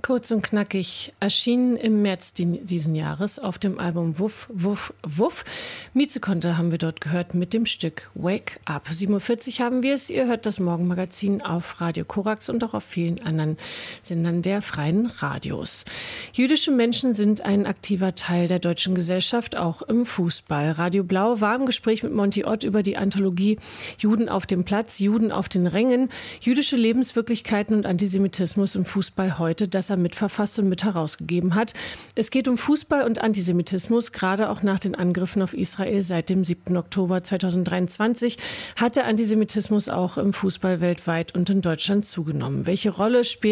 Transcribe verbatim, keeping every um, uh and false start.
Kurz und knackig, erschienen im März diesen Jahres auf dem Album Wuff, Wuff, Wuff. Mieze Konter haben wir dort gehört mit dem Stück Wake Up. sieben Uhr vierzig haben wir es. Ihr hört das Morgenmagazin auf Radio Korax und auch auf vielen anderen Sendern der freien Radios. Jüdische Menschen sind ein aktiver Teil der deutschen Gesellschaft, auch im Fußball. Radio Blau war im Gespräch mit Monty Ott über die Anthologie Juden auf dem Platz, Juden auf den Rängen, jüdische Lebenswirklichkeiten und Antisemitismus im Fußball heute, das er mitverfasst und mit herausgegeben hat. Es geht um Fußball und Antisemitismus, gerade auch nach den Angriffen auf Israel seit dem siebten Oktober zweitausenddreiundzwanzig hat der Antisemitismus auch im Fußball weltweit und in Deutschland zugenommen. Welche Rolle spielt